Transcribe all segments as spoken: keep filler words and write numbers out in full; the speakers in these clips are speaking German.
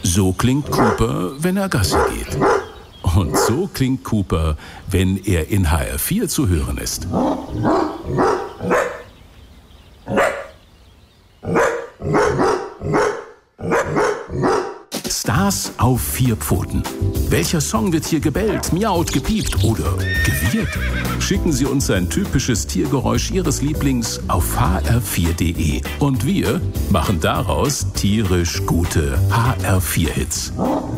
So klingt Cooper, wenn er Gassi geht. Und so klingt Cooper, wenn er in H R vier zu hören ist. Stars auf vier Pfoten. Welcher Song wird hier gebellt, miaut, gepiept oder gewirrt? Schicken Sie uns ein typisches Tiergeräusch Ihres Lieblings auf h r vier punkt d e. Und wir machen daraus tierisch gute H R vier Hits.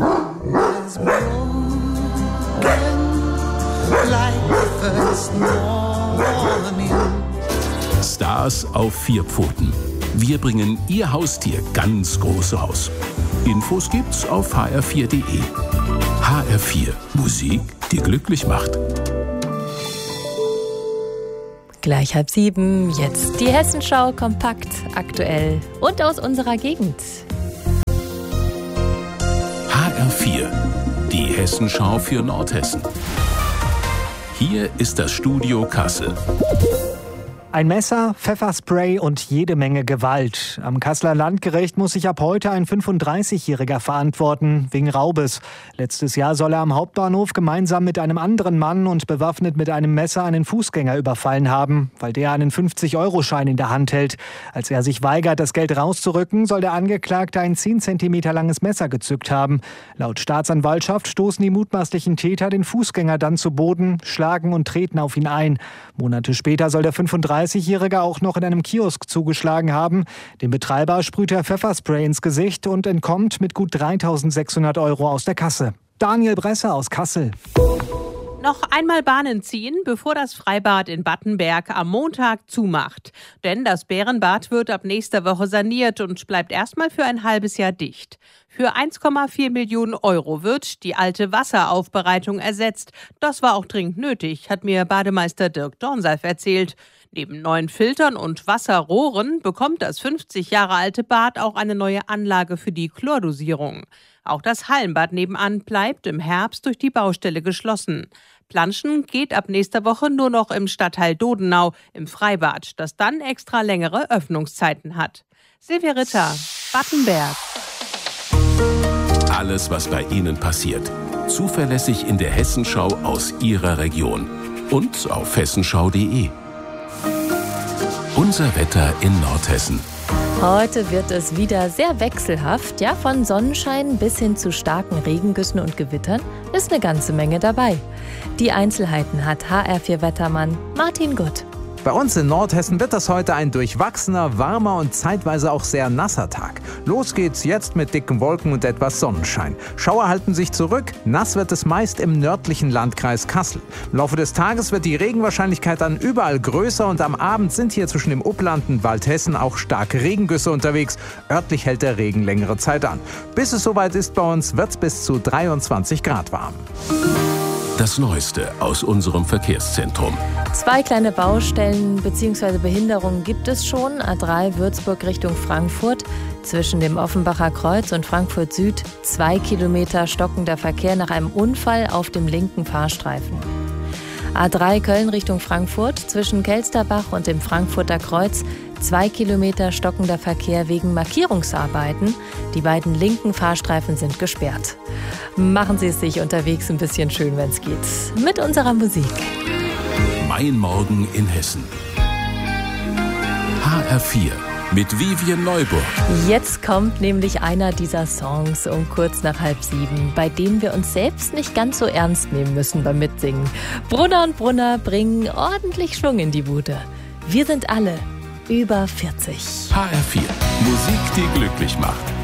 Stars auf vier Pfoten. Wir bringen Ihr Haustier ganz groß raus. Infos gibt's auf h r vier punkt d e. H R vier. Musik, die glücklich macht. Gleich halb sieben, jetzt die Hessenschau kompakt, aktuell und aus unserer Gegend. H R vier. Die Hessenschau für Nordhessen. Hier ist das Studio Kassel. Ein Messer, Pfefferspray und jede Menge Gewalt. Am Kasseler Landgericht muss sich ab heute ein fünfunddreißigjähriger verantworten, wegen Raubes. Letztes Jahr soll er am Hauptbahnhof gemeinsam mit einem anderen Mann und bewaffnet mit einem Messer einen Fußgänger überfallen haben, weil der einen fünfzig-Euro-Schein in der Hand hält. Als er sich weigert, das Geld rauszurücken, soll der Angeklagte ein zehn Zentimeter langes Messer gezückt haben. Laut Staatsanwaltschaft stoßen die mutmaßlichen Täter den Fußgänger dann zu Boden, schlagen und treten auf ihn ein. Monate später soll der fünfunddreißigjährige auch noch in einem Kiosk zugeschlagen haben. Dem Betreiber sprüht er Pfefferspray ins Gesicht und entkommt mit gut dreitausendsechshundert Euro aus der Kasse. Daniel Bresser aus Kassel. Noch einmal Bahnen ziehen, bevor das Freibad in Battenberg am Montag zumacht. Denn das Bärenbad wird ab nächster Woche saniert und bleibt erstmal für ein halbes Jahr dicht. Für eins Komma vier Millionen Euro wird die alte Wasseraufbereitung ersetzt. Das war auch dringend nötig, hat mir Bademeister Dirk Dornseif erzählt. Neben neuen Filtern und Wasserrohren bekommt das fünfzig Jahre alte Bad auch eine neue Anlage für die Chlordosierung. Auch das Hallenbad nebenan bleibt im Herbst durch die Baustelle geschlossen. Planschen geht ab nächster Woche nur noch im Stadtteil Dodenau im Freibad, das dann extra längere Öffnungszeiten hat. Silvia Ritter, Battenberg. Alles, was bei Ihnen passiert. Zuverlässig in der Hessenschau aus Ihrer Region. Und auf hessenschau punkt d e. Unser Wetter in Nordhessen. Heute wird es wieder sehr wechselhaft. Ja, von Sonnenschein bis hin zu starken Regengüssen und Gewittern ist eine ganze Menge dabei. Die Einzelheiten hat H R vier Wettermann Martin Gutt. Bei uns in Nordhessen wird das heute ein durchwachsener, warmer und zeitweise auch sehr nasser Tag. Los geht's jetzt mit dicken Wolken und etwas Sonnenschein. Schauer halten sich zurück, nass wird es meist im nördlichen Landkreis Kassel. Im Laufe des Tages wird die Regenwahrscheinlichkeit dann überall größer und am Abend sind hier zwischen dem Upland und Waldhessen auch starke Regengüsse unterwegs. Örtlich hält der Regen längere Zeit an. Bis es soweit ist bei uns, wird's bis zu dreiundzwanzig Grad warm. Das Neueste aus unserem Verkehrszentrum. Zwei kleine Baustellen bzw. Behinderungen gibt es schon. A drei Würzburg Richtung Frankfurt. Zwischen dem Offenbacher Kreuz und Frankfurt Süd zwei Kilometer stockender Verkehr nach einem Unfall auf dem linken Fahrstreifen. A drei Köln Richtung Frankfurt. Zwischen Kelsterbach und dem Frankfurter Kreuz zwei Kilometer stockender Verkehr wegen Markierungsarbeiten. Die beiden linken Fahrstreifen sind gesperrt. Machen Sie es sich unterwegs ein bisschen schön, wenn es geht. Mit unserer Musik. Mein Morgen in Hessen. H R vier mit Vivian Neuburg. Jetzt kommt nämlich einer dieser Songs um kurz nach halb sieben, bei denen wir uns selbst nicht ganz so ernst nehmen müssen beim Mitsingen. Brunner und Brunner bringen ordentlich Schwung in die Bude. Wir sind alle über vierzig. H R vier. Musik, die glücklich macht.